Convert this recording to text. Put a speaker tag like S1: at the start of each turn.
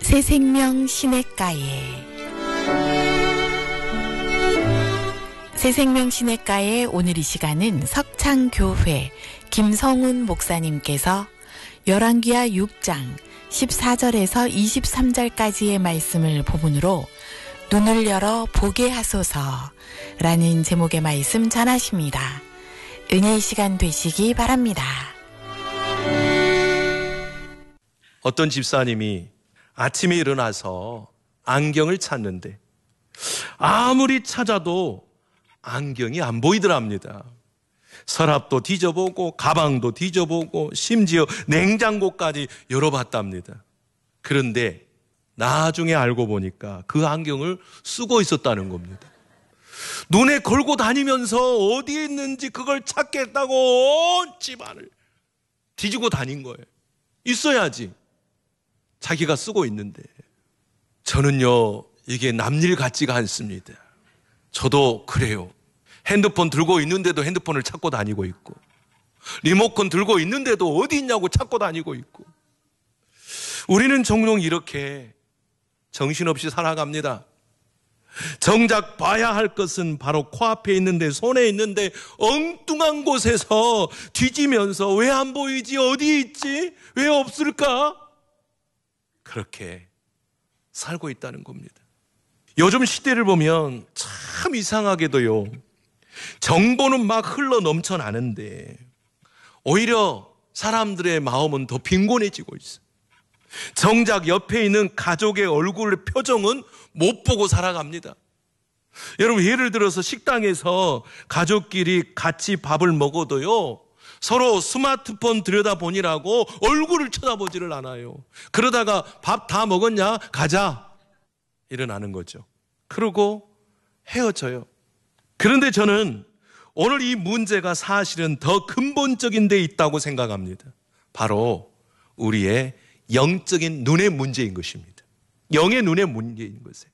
S1: 새생명 시냇가에 새생명 시냇가에 오늘 이 시간은 석창교회 김성훈 목사님께서 열왕기하 6장 14절에서 23절까지의 말씀을 본문으로 눈을 열어 보게 하소서라는 제목의 말씀 전하십니다. 은혜의 시간 되시기 바랍니다.
S2: 어떤 집사님이 아침에 일어나서 안경을 찾는데 아무리 찾아도 안경이 안 보이더랍니다. 서랍도 뒤져보고 가방도 뒤져보고 심지어 냉장고까지 열어봤답니다. 그런데 나중에 알고 보니까 그 안경을 쓰고 있었다는 겁니다. 눈에 걸고 다니면서 어디에 있는지 그걸 찾겠다고 온 집안을 뒤지고 다닌 거예요. 있어야지. 자기가 쓰고 있는데. 저는요, 이게 남일 같지가 않습니다. 저도 그래요. 핸드폰 들고 있는데도 핸드폰을 찾고 다니고 있고, 리모컨 들고 있는데도 어디 있냐고 찾고 다니고 있고. 우리는 종종 이렇게 정신없이 살아갑니다. 정작 봐야 할 것은 바로 코앞에 있는데, 손에 있는데 엉뚱한 곳에서 뒤지면서 왜 안 보이지? 어디 있지? 왜 없을까? 그렇게 살고 있다는 겁니다. 요즘 시대를 보면 참 이상하게도요, 정보는 막 흘러 넘쳐나는데 오히려 사람들의 마음은 더 빈곤해지고 있어요. 정작 옆에 있는 가족의 얼굴 표정은 못 보고 살아갑니다. 여러분, 예를 들어서 식당에서 가족끼리 같이 밥을 먹어도요, 서로 스마트폰 들여다보니라고 얼굴을 쳐다보지를 않아요. 그러다가 밥 다 먹었냐? 가자. 일어나는 거죠. 그러고 헤어져요. 그런데 저는 오늘 이 문제가 사실은 더 근본적인 데 있다고 생각합니다. 바로 우리의 영적인 눈의 문제인 것입니다. 영의 눈의 문제인 것이에요.